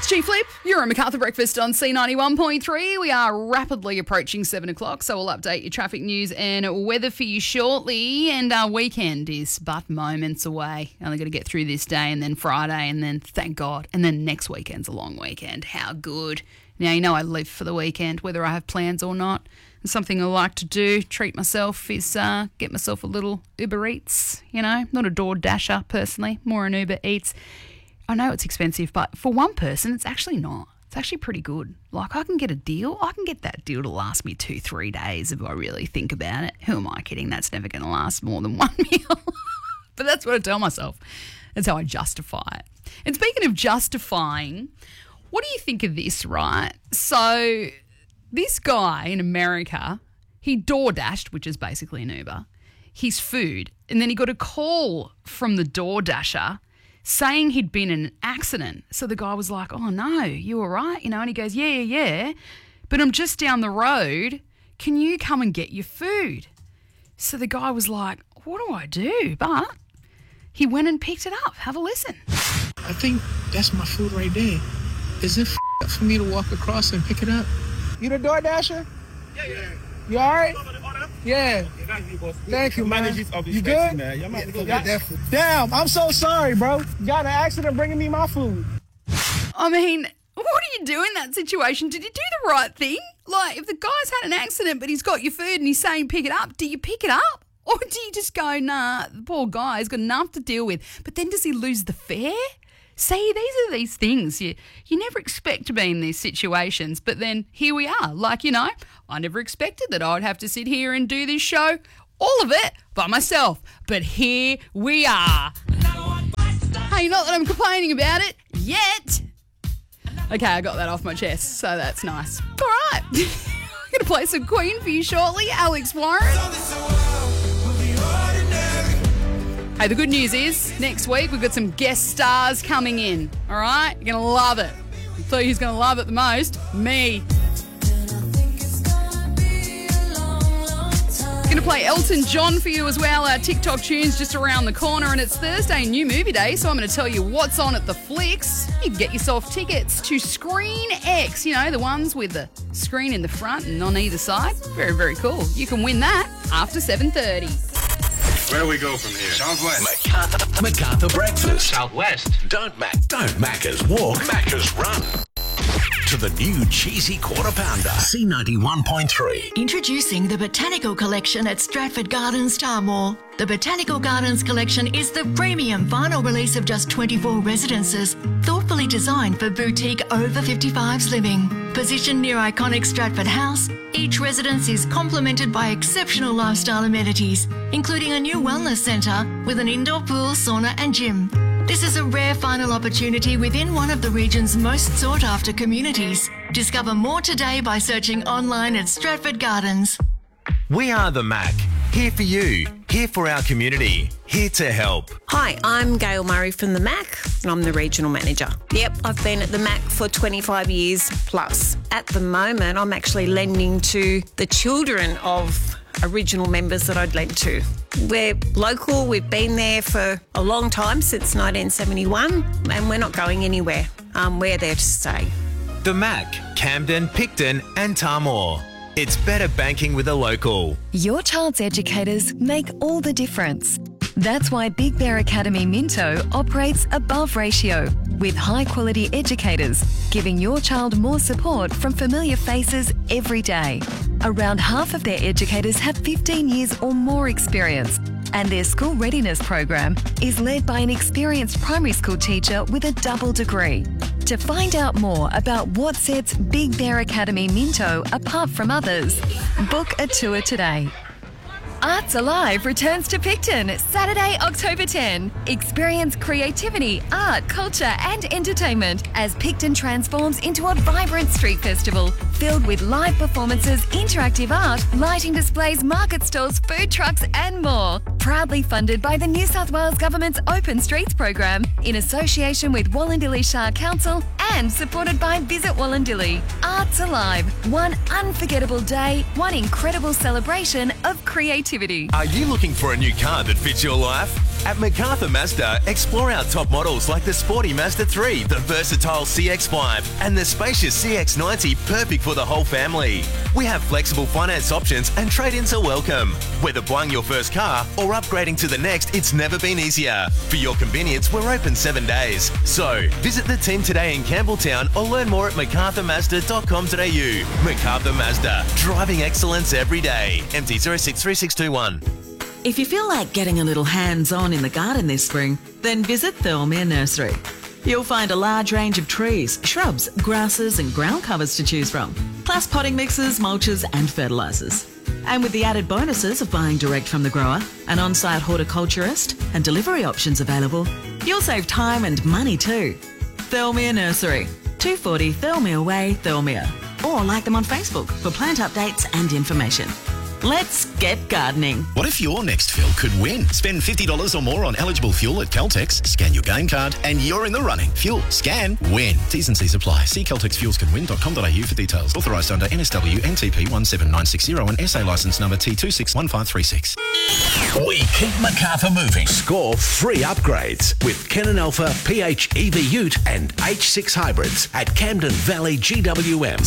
It's G-Flip. You're on MacArthur Breakfast on C91.3. We are rapidly approaching 7 o'clock, so we'll update your traffic news and weather for you shortly. And our weekend is but moments away. Only got to get through this day and then Friday and then, thank God, and then next weekend's a long weekend. How good. Now, you know I live for the weekend, whether I have plans or not. And something I like to do, treat myself, is get myself a little Uber Eats, you know. Not a DoorDasher, personally, more an Uber Eats. I know it's expensive, but for one person, it's actually not. It's actually pretty good. Like, I can get a deal. I can get that deal to last me 2-3 days if I really think about it. Who am I kidding? That's never going to last more than one meal. But that's what I tell myself. That's how I justify it. And speaking of justifying, what do you think of this, right? So this guy in America, he DoorDashed, which is basically an Uber, his food. And then he got a call from the DoorDasher saying he'd been in an accident. So the guy was like, oh, no, you all right? You know, and he goes, yeah, but I'm just down the road. Can you come and get your food? So the guy was like, what do I do? But he went and picked it up. Have a listen. I think that's my food right there. Is it up for me to walk across and pick it up? You the DoorDasher? Yeah. You all right? Yeah. Thank you, man. You good? Damn, I'm so sorry, bro. You got in an accident bringing me my food. I mean, what do you do in that situation? Did you do the right thing? Like, if the guy's had an accident but he's got your food and he's saying pick it up, do you pick it up? Or do you just go, nah, the poor guy's got enough to deal with. But then does he lose the fare? See, these are these things. You never expect to be in these situations, but then here we are. Like, you know, I never expected that I would have to sit here and do this show, all of it, by myself. But here we are. Hey, not that I'm complaining about it yet. Okay, I got that off my chest, so that's nice. All right. I'm going to play some Queen for you shortly, Alex Warren. Hey, the good news is, next week we've got some guest stars coming in, all right? You're going to love it. I'll tell you who's going to love it the most, me. Going to play Elton John for you as well. Our TikTok tune's just around the corner, and it's Thursday, new movie day, so I'm going to tell you what's on at the flicks. You can get yourself tickets to Screen X, you know, the ones with the screen in the front and on either side. Very, very cool. You can win that after 7:30. Where do we go from here? Southwest. MacArthur Breakfast. Southwest. Don't Maccas walk, Maccas run. To the new cheesy quarter pounder. C91.3. Introducing the Botanical Collection at Stratford Gardens, Tarmore. The Botanical Gardens Collection is the premium vinyl release of just 24 residences, thoughtfully designed for boutique over 55s living. Positioned near iconic Stratford House, each residence is complemented by exceptional lifestyle amenities, including a new wellness centre with an indoor pool, sauna and gym. This is a rare final opportunity within one of the region's most sought-after communities. Discover more today by searching online at Stratford Gardens. We are the Mac. Here for you. Here for our community. Here to help. Hi, I'm Gail Murray from the MAC and I'm the Regional Manager. Yep, I've been at the MAC for 25 years plus. At the moment, I'm actually lending to the children of original members that I'd lent to. We're local, we've been there for a long time, since 1971, and we're not going anywhere. We're there to stay. The Mac, Camden, Picton and Tarmore. It's better banking with a local. Your child's educators make all the difference. That's why Big Bear Academy Minto operates above ratio with high-quality educators, giving your child more support from familiar faces every day. Around half of their educators have 15 years or more experience, and their school readiness program is led by an experienced primary school teacher with a double degree. To find out more about what sets Big Bear Academy Minto apart from others, book a tour today. Arts Alive returns to Picton Saturday, October 10. Experience creativity, art, culture and entertainment as Picton transforms into a vibrant street festival filled with live performances, interactive art, lighting displays, market stalls, food trucks and more. Proudly funded by the New South Wales Government's Open Streets program in association with Wallandilly Shire Council and supported by Visit Wallandilly. Arts Alive. One unforgettable day, one incredible celebration of creativity. Are you looking for a new car that fits your life? At MacArthur Mazda, explore our top models like the sporty Mazda 3, the versatile CX-5, and the spacious CX-90, perfect for the whole family. We have flexible finance options and trade-ins are welcome. Whether buying your first car or upgrading to the next, it's never been easier. For your convenience, we're open 7 days. So, visit the team today in Campbelltown or learn more at macarthurmazda.com.au. MacArthur Mazda, driving excellence every day. MT 063621. If you feel like getting a little hands-on in the garden this spring, then visit Thirlmere Nursery. You'll find a large range of trees, shrubs, grasses and ground covers to choose from, plus potting mixes, mulches and fertilisers. And with the added bonuses of buying direct from the grower, an on-site horticulturist and delivery options available, you'll save time and money too. Thirlmere Nursery, 240 Thirlmere Way, Thirlmere. Or like them on Facebook for plant updates and information. Let's get gardening. What if your next fill could win? Spend $50 or more on eligible fuel at Caltex, scan your game card, and you're in the running. Fuel, scan, win. T's and C's apply. See caltexfuelscanwin.com.au for details. Authorised under NSW NTP 17960 and SA licence number T261536. We keep MacArthur moving. Score free upgrades with Canon Alpha, PHEV Ute and H6 hybrids at Camden Valley GWM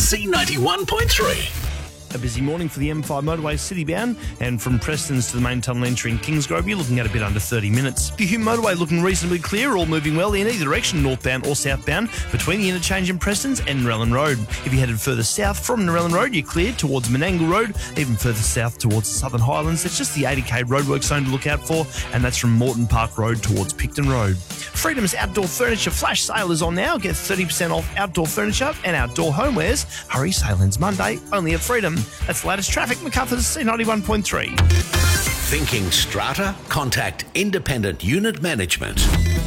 C91.3. A busy morning for the M5 motorway city-bound, and from Preston's to the main tunnel entry in Kingsgrove, you're looking at a bit under 30 minutes. The Hume motorway looking reasonably clear, all moving well in either direction, northbound or southbound, between the interchange in Preston's and Narellan Road. If you headed further south from Narellan Road, you're cleared towards Menangle Road, even further south towards the Southern Highlands. It's just the 80k roadwork zone to look out for, and that's from Moreton Park Road towards Picton Road. Freedom's outdoor furniture flash sale is on now. Get 30% off outdoor furniture and outdoor homewares. Hurry, sale ends Monday, only at Freedom. That's the latest traffic, MacArthur's C91.3. Thinking strata? Contact Independent Unit Management.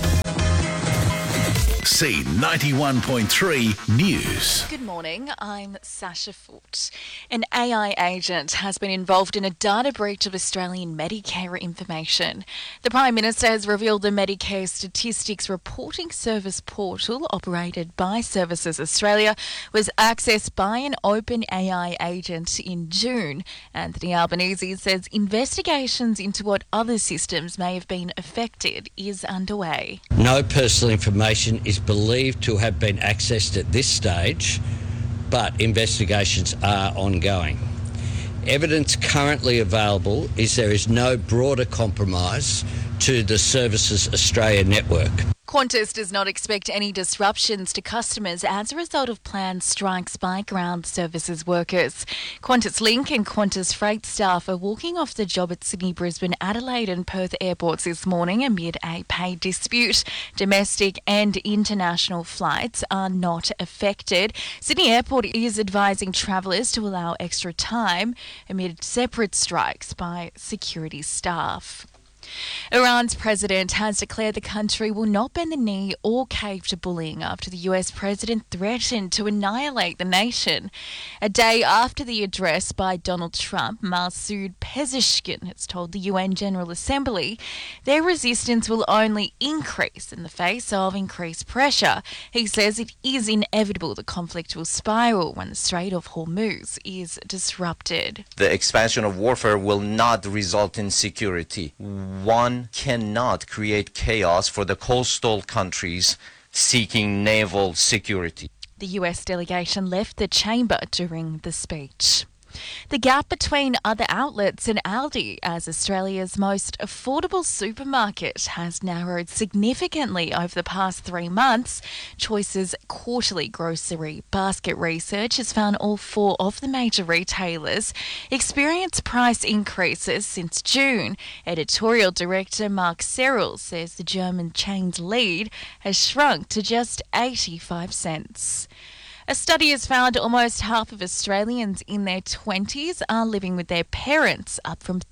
C91.3 News. Good morning, I'm Sasha Foote. An AI agent has been involved in a data breach of Australian Medicare information. The Prime Minister has revealed the Medicare Statistics Reporting Service portal, operated by Services Australia, was accessed by an open AI agent in June. Anthony Albanese says investigations into what other systems may have been affected is underway. No personal information is believed to have been accessed at this stage, but investigations are ongoing. Evidence currently available is there is no broader compromise to the Services Australia network. Qantas does not expect any disruptions to customers as a result of planned strikes by ground services workers. Qantas Link and Qantas Freight staff are walking off the job at Sydney, Brisbane, Adelaide and Perth airports this morning amid a pay dispute. Domestic and international flights are not affected. Sydney Airport is advising travellers to allow extra time amid separate strikes by security staff. Iran's president has declared the country will not bend the knee or cave to bullying after the US president threatened to annihilate the nation. A day after the address by Donald Trump, Masoud Pezeshkian has told the UN General Assembly their resistance will only increase in the face of increased pressure. He says it is inevitable the conflict will spiral when the Strait of Hormuz is disrupted. The expansion of warfare will not result in security. One cannot create chaos for the coastal countries seeking naval security. The US delegation left the chamber during the speech. The gap between other outlets and Aldi as Australia's most affordable supermarket has narrowed significantly over the past 3 months. Choice's quarterly grocery basket research has found all 4 of the major retailers experienced price increases since June. Editorial director Mark Serrell says the German chain's lead has shrunk to just 85 cents. A study has found almost half of Australians in their 20s are living with their parents, up from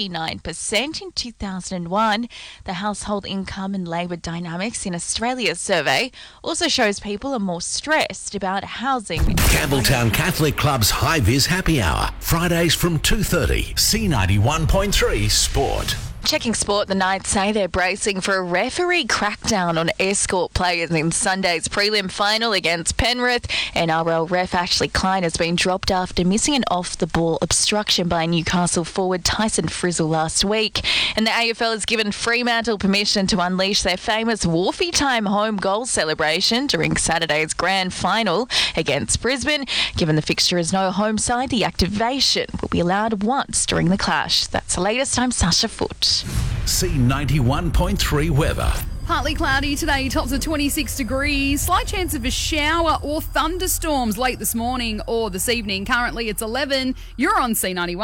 39% in 2001. The Household Income and Labour Dynamics in Australia survey also shows people are more stressed about housing. Campbelltown Catholic Club's High Vis Happy Hour, Fridays from 2:30. C91.3 Sport. Checking sport, the Knights say they're bracing for a referee crackdown on escort players in Sunday's prelim final against Penrith. NRL ref Ashley Klein has been dropped after missing an off-the-ball obstruction by Newcastle forward Tyson Frizzle last week. And the AFL has given Fremantle permission to unleash their famous Wharfie time home goal celebration during Saturday's grand final against Brisbane. Given the fixture is no home side, the activation will be allowed once during the clash. That's the latest. I'm Sasha Foote. C91.3 weather. Partly cloudy today, tops of 26 degrees. Slight chance of a shower or thunderstorms late this morning or this evening. Currently it's 11. You're on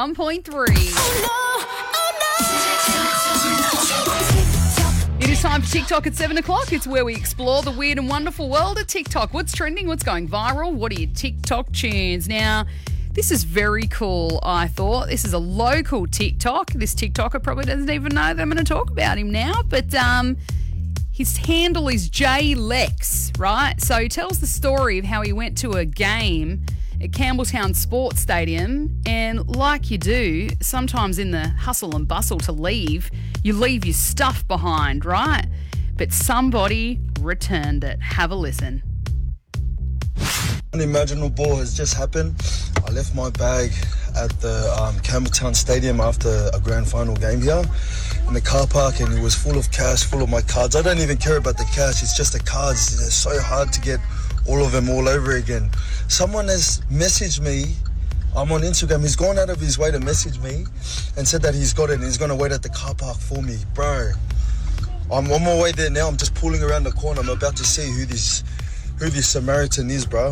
C91.3. It is time for TikTok at 7 o'clock. It's where we explore the weird and wonderful world of TikTok. What's trending? What's going viral? What are your TikTok tunes? Now, this is very cool, I thought. This is a local TikTok. This TikToker probably doesn't even know that I'm going to talk about him now. But his handle is JLex, right? So he tells the story of how he went to a game at Campbelltown Sports Stadium. And like you do, sometimes in the hustle and bustle to leave, you leave your stuff behind, right? But somebody returned it. Have a listen. Unimaginable has just happened. I left my bag at the Campbelltown Stadium after a grand final game here in the car park, and it was full of cash, full of my cards. I don't even care about the cash, it's just the cards. It's so hard to get all of them all over again. Someone has messaged me. I'm on Instagram. He's gone out of his way to message me and said that he's got it and he's going to wait at the car park for me. Bro, I'm on my way there now. I'm just pulling around the corner. I'm about to see who this Samaritan is, bro.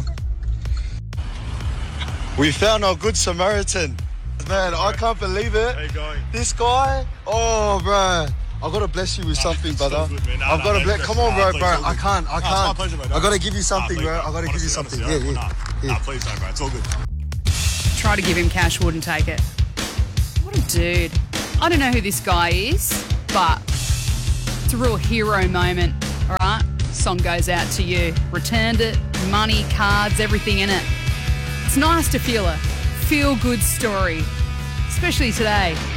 We found our good Samaritan. Man, I can't believe it. How you going? This guy, oh, bro. I've got to bless you with something, brother. So good, man. I've got to bless. Come on, bro. I can't. It's my pleasure, bro. I got to give you something, bro. I got to give you something. Yeah. Nah, please don't, bro. It's all good. Try to give him cash, wouldn't take it. What a dude. I don't know who this guy is, but it's a real hero moment, all right? Song goes out to you. Returned it, money, cards, everything in it. It's nice to feel a feel-good story, especially today.